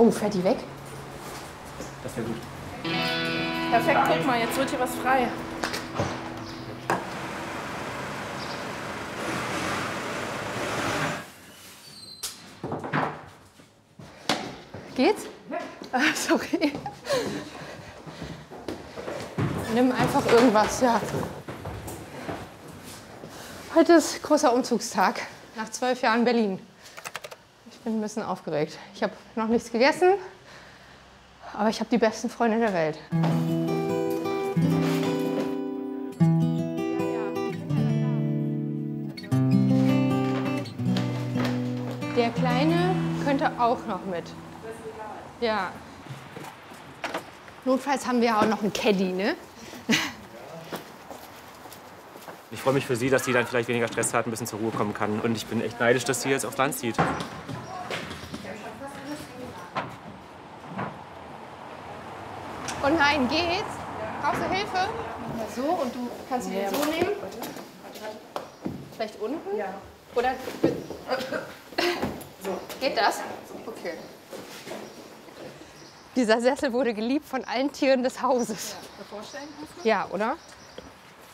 Oh, fährt die weg? Das wäre gut. Perfekt, guck mal, jetzt wird hier was frei. Geht's? Ah, sorry. Nimm einfach irgendwas, ja. Heute ist großer Umzugstag. Nach 12 Jahren Berlin. Ich bin ein bisschen aufgeregt. Ich habe noch nichts gegessen, aber ich habe die besten Freunde der Welt. Der Kleine könnte auch noch mit. Ja. Notfalls haben wir ja auch noch einen Caddy, ne? Ich freue mich für sie, dass sie dann vielleicht weniger Stress hat, ein bisschen zur Ruhe kommen kann. Und ich bin echt neidisch, dass sie jetzt aufs Land zieht. Oh nein, geht's? Brauchst du Hilfe? Ja, so und du kannst ihn so nehmen. Vielleicht unten? Ja. Oder. So. Geht das? Okay. Dieser Sessel wurde geliebt von allen Tieren des Hauses. Ja, oder?